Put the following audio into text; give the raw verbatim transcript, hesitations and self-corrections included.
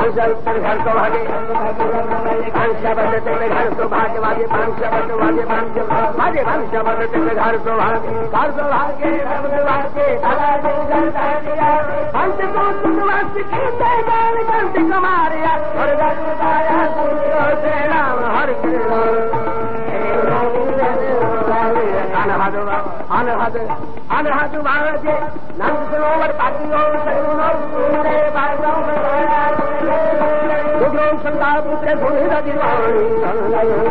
भांसा घर तो भागे भांसा बदते में घर तो भागे भागे भांसा बद भागे भांसा भागे भांसा बदते में घर तो भागे घर तो भागे घर तो भागे हंस को सुनवास की गाल कंठ कमारिया हर गाया से राम हर अनहद अनहद अनहद भारत नंद सरोवर पाटियों संताप पुत्र सुनिध दिवाणी